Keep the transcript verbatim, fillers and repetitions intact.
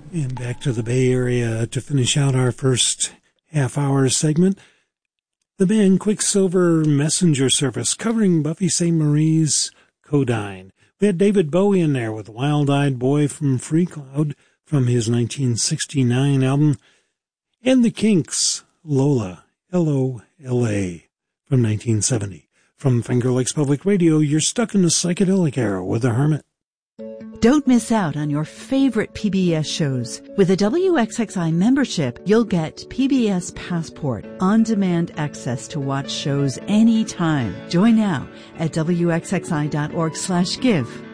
And back to the Bay Area to finish out our first half-hour segment. The band Quicksilver Messenger Service covering Buffy Sainte Marie's Codine. We had David Bowie in there with Wild-Eyed Boy from Free Cloud from his nineteen sixty-nine album. And the Kinks, Lola, L O L A, from nineteen seventy. From Finger Lakes Public Radio, you're stuck in the psychedelic era with The Hermit. Don't miss out on your favorite P B S shows. With a W X X I membership, you'll get P B S Passport, on-demand access to watch shows anytime. Join now at W X X I dot org slash give.